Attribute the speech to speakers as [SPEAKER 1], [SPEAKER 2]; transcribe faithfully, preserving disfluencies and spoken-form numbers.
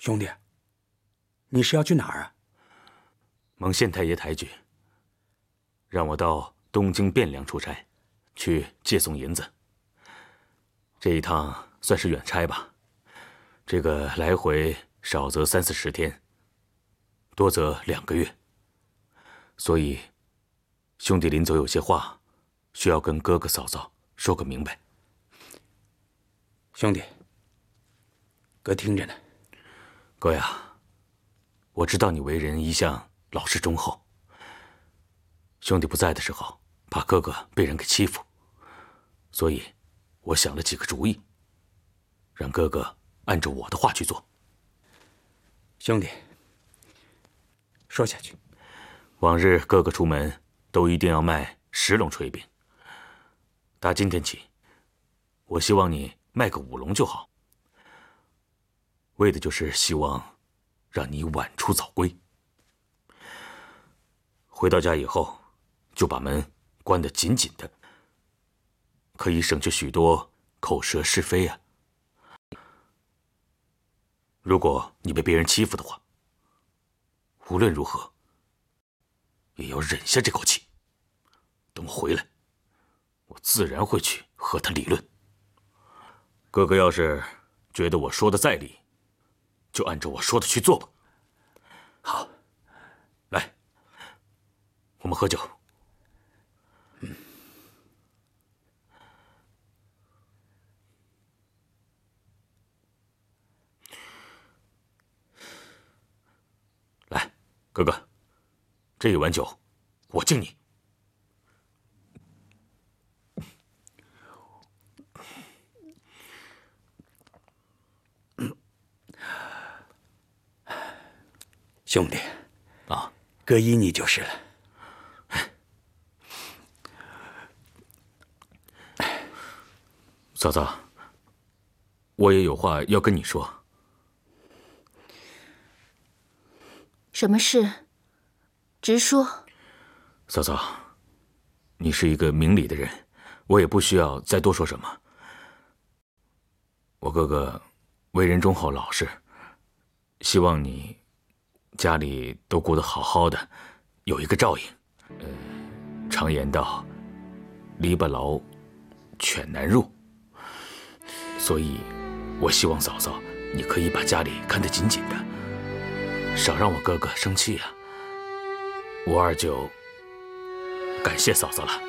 [SPEAKER 1] 兄弟，你是要去哪儿啊？
[SPEAKER 2] 蒙县太爷抬举，让我到东京汴梁出差，去借送银子。这一趟算是远差吧，这个来回少则三四十天，多则两个月。所以，兄弟临走有些话，需要跟哥哥嫂嫂说个明白。
[SPEAKER 1] 兄弟，哥听着呢。
[SPEAKER 2] 哥呀，我知道你为人一向老实忠厚。兄弟不在的时候，怕哥哥被人给欺负，所以我想了几个主意，让哥哥按照我的话去做。
[SPEAKER 1] 兄弟，说下去。
[SPEAKER 2] 往日哥哥出门都一定要卖十笼炊饼，打今天起，我希望你卖个五笼就好，为的就是希望让你晚出早归。回到家以后，就把门关得紧紧的，可以省去许多口舌是非啊。如果你被别人欺负的话，无论如何也要忍下这口气。等我回来，我自然会去和他理论。哥哥要是觉得我说的在理，就按照我说的去做吧。
[SPEAKER 1] 好，
[SPEAKER 2] 来，我们喝酒。
[SPEAKER 1] 嗯。
[SPEAKER 2] 来，哥哥，这一碗酒，我敬你。
[SPEAKER 1] 兄弟，
[SPEAKER 2] 啊，
[SPEAKER 1] 哥依你就是了。
[SPEAKER 2] 嫂嫂，我也有话要跟你说。
[SPEAKER 3] 什么事？直说。
[SPEAKER 2] 嫂嫂，你是一个明理的人，我也不需要再多说什么。我哥哥为人忠厚老实，希望你家里都过得好好的，有一个照应。呃，常言道，篱笆牢，犬难入。所以，我希望嫂嫂，你可以把家里看得紧紧的，少让我哥哥生气啊。我二舅感谢嫂嫂了。